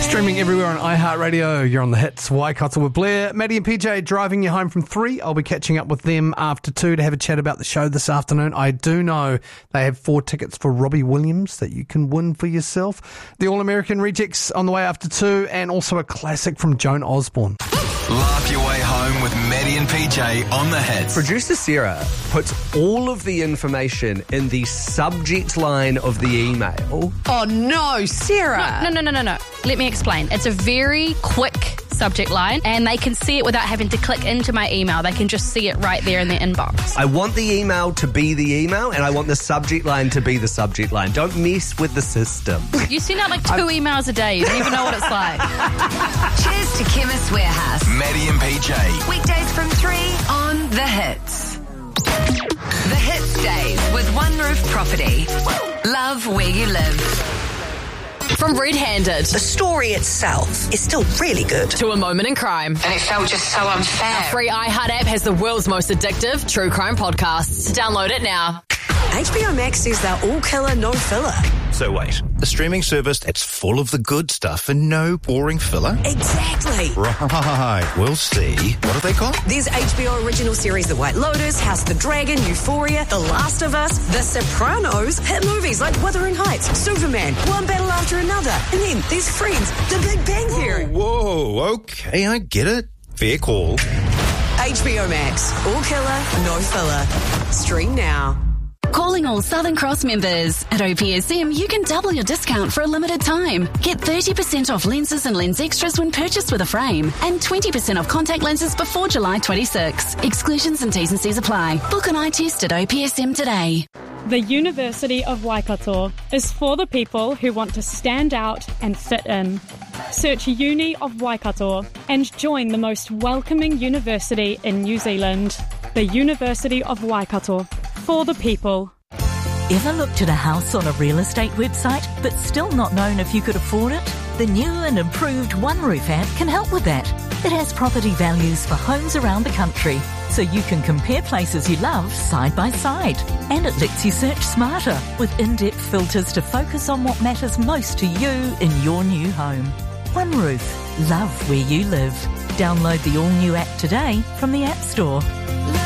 Streaming everywhere on iHeartRadio. You're on the hits. Waikato with Blair. Maddie and PJ driving you home from 3. I'll be catching up with them after 2 to have a chat about the show this afternoon. I do know they have 4 tickets for Robbie Williams that you can win for yourself. The All-American Rejects on the way after 2, and also a classic from Joan Osborne. Laugh your way home with Maddie and PJ on the hits. Producer Sarah puts all of the information in the subject line of the email. Oh no, Sarah! No. Let me explain. It's a very quick subject line, and they can see it without having to click into my email. They can just see it right there in their inbox. I want the email to be the email, and I want the subject line to be the subject line. Don't mess with the system. You send out like 2 emails a day. You don't even know what it's like. Cheers to Chemist Warehouse. Maddie and PJ. Weekdays from 3 on The Hits. The Hits Days with One Roof Property. Love where you live. From Red Handed The story itself is still really good. to A Moment in Crime, And it felt just so unfair. our free iHeart app has the world's most addictive true crime podcasts. Download it now. HBO Max says they're all killer, no filler. So wait, a streaming service that's full of the good stuff and no boring filler? Exactly. Right, we'll see. What have they got? There's HBO original series The White Lotus, House of the Dragon, Euphoria, The Last of Us, The Sopranos, hit movies like Wuthering Heights, Superman, one battle after another. And then there's Friends, The Big Bang Theory. Whoa, okay, I get it. Fair call. HBO Max, all killer, no filler. Stream now. Calling all Southern Cross members. At OPSM, you can double your discount for a limited time. Get 30% off lenses and lens extras when purchased with a frame, and 20% off contact lenses before July 26. Exclusions and T's and C's apply. Book an eye test at OPSM today. The University of Waikato is for the people who want to stand out and fit in. Search Uni of Waikato and join the most welcoming university in New Zealand. The University of Waikato, for the people. Ever looked at a house on a real estate website but still not known if you could afford it? The new and improved One Roof app can help with that. It has property values for homes around the country, so you can compare places you love side by side. And it lets you search smarter with in-depth filters to focus on what matters most to you in your new home. One Roof. Love where you live. Download the all-new app today from the App Store.